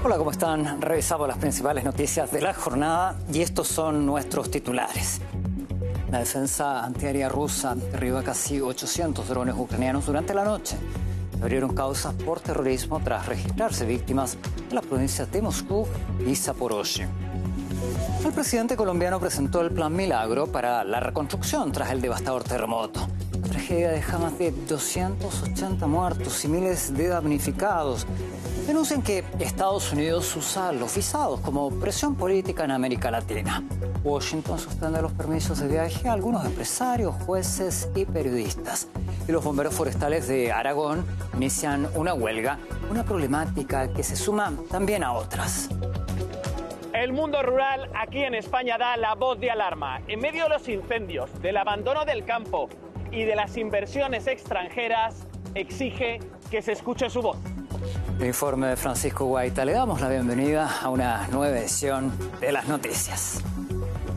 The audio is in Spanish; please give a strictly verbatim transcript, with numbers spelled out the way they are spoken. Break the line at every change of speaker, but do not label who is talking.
Hola, ¿cómo están? Revisamos las principales noticias de la jornada y estos son nuestros titulares. La defensa antiaérea rusa derribó casi ochocientos drones ucranianos durante la noche. Abrieron causas por terrorismo tras registrarse víctimas en las provincias de Moscú y Zaporozhye. El presidente colombiano presentó el Plan Milagro para la reconstrucción tras el devastador terremoto. La tragedia deja más de doscientos ochenta muertos y miles de damnificados. Denuncian que Estados Unidos usa los visados como presión política en América Latina. Washington suspende los permisos de viaje a algunos empresarios, jueces y periodistas. Y los bomberos forestales de Aragón inician una huelga, una problemática que se suma también a otras.
El mundo rural aquí en España da la voz de alarma. En medio de los incendios, del abandono del campo y de las inversiones extranjeras, exige que se escuche su voz.
El informe de Francisco Guaita. Le damos la bienvenida a una nueva edición de las noticias.